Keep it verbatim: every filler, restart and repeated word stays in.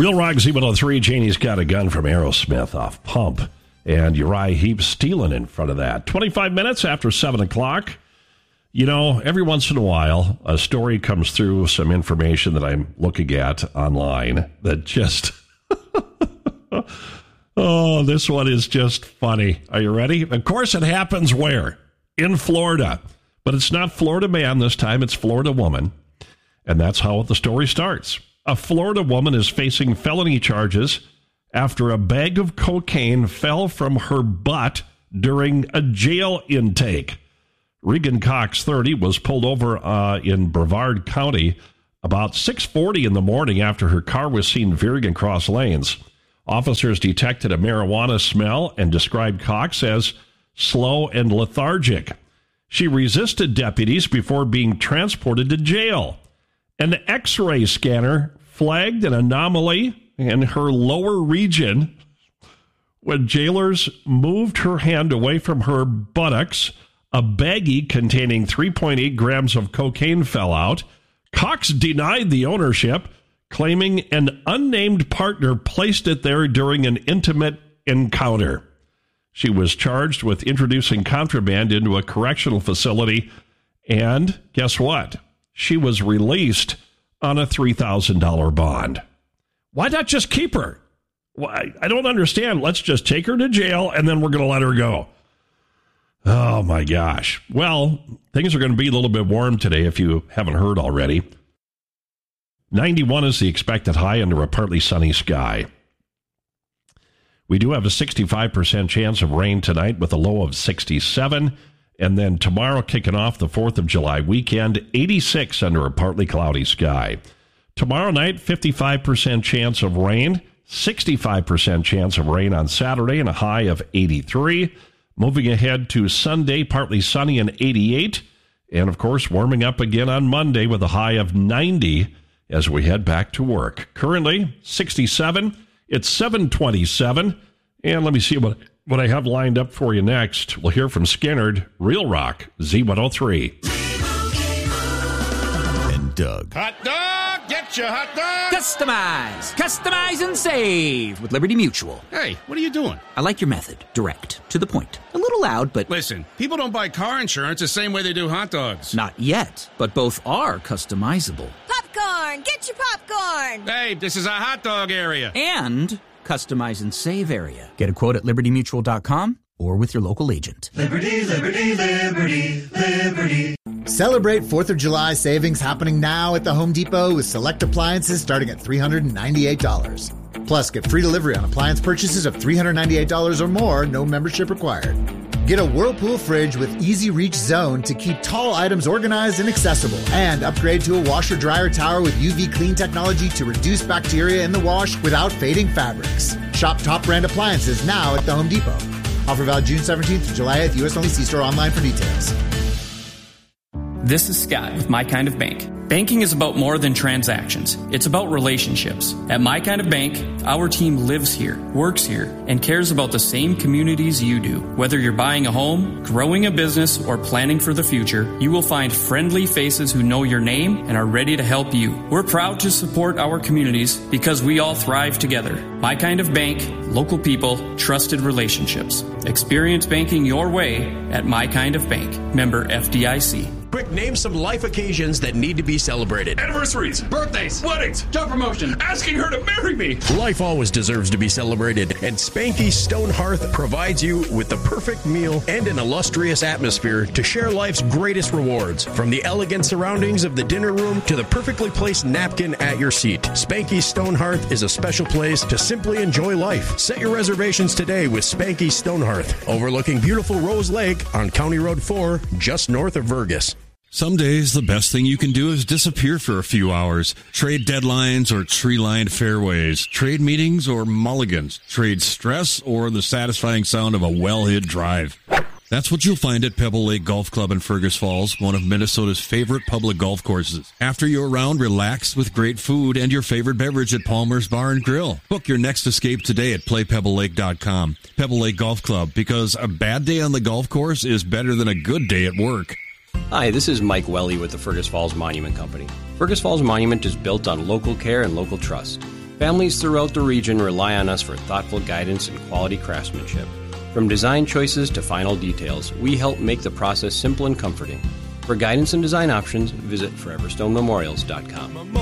Real Rock Z one oh three, Janie's Got a Gun from Aerosmith off Pump. And Uriah Heep stealing in front of that. twenty-five minutes after seven o'clock. You know, every once in a while, a story comes through, some information that I'm looking at online that just... oh, this one is just funny. Are you ready? Of course, it happens where? In Florida. But it's not Florida man this time, it's Florida woman. And that's how the story starts. A Florida woman is facing felony charges after a bag of cocaine fell from her butt during a jail intake. Regan Cox, thirty, was pulled over uh, in Brevard County about six forty in the morning after her car was seen veering across lanes. Officers detected a marijuana smell and described Cox as slow and lethargic. She resisted deputies before being transported to jail. An X-ray scanner flagged an anomaly in her lower region when jailers moved her hand away from her buttocks. A baggie containing three point eight grams of cocaine fell out. Cox denied the ownership, claiming an unnamed partner placed it there during an intimate encounter. She was charged with introducing contraband into a correctional facility, and guess what? She was released on a three thousand dollars bond. Why not just keep her? Why? I don't understand. Let's just take her to jail, and then we're going to let her go. Oh, my gosh. Well, things are going to be a little bit warm today if you haven't heard already. ninety-one is the expected high under a partly sunny sky. We do have a sixty-five percent chance of rain tonight with a low of sixty-seven. And then tomorrow, kicking off the fourth of July weekend, eighty-six under a partly cloudy sky. Tomorrow night, fifty-five percent chance of rain, sixty-five percent chance of rain on Saturday, and a high of eighty-three. Moving ahead to Sunday, partly sunny and eighty-eight. And, of course, warming up again on Monday with a high of ninety as we head back to work. Currently, sixty-seven. It's seven twenty-seven. And let me see what, what I have lined up for you next. We'll hear from Skinnerd, Real Rock, Z one oh three. And Doug. Hot dog! Get your hot dog! Customize! Customize and save with Liberty Mutual. Hey, what are you doing? I like your method. Direct. To the point. A little loud, but... Listen, people don't buy car insurance the same way they do hot dogs. Not yet, but both are customizable. Popcorn! Get your popcorn! Hey, this is a hot dog area. And customize and save area. Get a quote at liberty mutual dot com or with your local agent. Liberty, liberty, liberty, liberty. Celebrate fourth of July savings happening now at the Home Depot with select appliances starting at three hundred ninety-eight dollars. Plus, get free delivery on appliance purchases of three hundred ninety-eight dollars or more, no membership required. Get a Whirlpool fridge with Easy Reach Zone to keep tall items organized and accessible. And upgrade to a washer-dryer tower with U V clean technology to reduce bacteria in the wash without fading fabrics. Shop top brand appliances now at the Home Depot. Offer valid June seventeenth to July eighth. U S only. See store online for details. This is Scott with My Kind of Bank. Banking is about more than transactions. It's about relationships. At My Kind of Bank, our team lives here, works here, and cares about the same communities you do. Whether you're buying a home, growing a business, or planning for the future, you will find friendly faces who know your name and are ready to help you. We're proud to support our communities because we all thrive together. My Kind of Bank, local people, trusted relationships. Experience banking your way at My Kind of Bank. Member F D I C. Quick, name some life occasions that need to be celebrated. Anniversaries, birthdays, weddings, job promotion, asking her to marry me. Life always deserves to be celebrated, and Spanky Stone Hearth provides you with the perfect meal and an illustrious atmosphere to share life's greatest rewards. From the elegant surroundings of the dinner room to the perfectly placed napkin at your seat, Spanky Stone Hearth is a special place to simply enjoy life. Set your reservations today with Spanky Stone Hearth, overlooking beautiful Rose Lake on County Road four, just north of Vergas. Some days, the best thing you can do is disappear for a few hours. Trade deadlines or tree-lined fairways. Trade meetings or mulligans. Trade stress or the satisfying sound of a well-hit drive. That's what you'll find at Pebble Lake Golf Club in Fergus Falls, one of Minnesota's favorite public golf courses. After your round, relax with great food and your favorite beverage at Palmer's Bar and Grill. Book your next escape today at play pebble lake dot com. Pebble Lake Golf Club, because a bad day on the golf course is better than a good day at work. Hi, this is Mike Welly with the Fergus Falls Monument Company. Fergus Falls Monument is built on local care and local trust. Families throughout the region rely on us for thoughtful guidance and quality craftsmanship. From design choices to final details, we help make the process simple and comforting. For guidance and design options, visit forever stone memorials dot com.